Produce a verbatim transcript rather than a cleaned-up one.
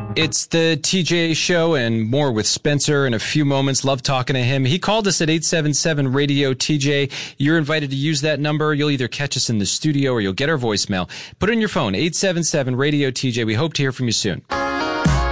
It's the T J Show and more with Spencer in a few moments. Love talking to him. He called us at eight seven seven radio T J. You're invited to use that number. You'll either catch us in the studio or you'll get our voicemail. Put it in your phone, eight seven seven radio T J. We hope to hear from you soon.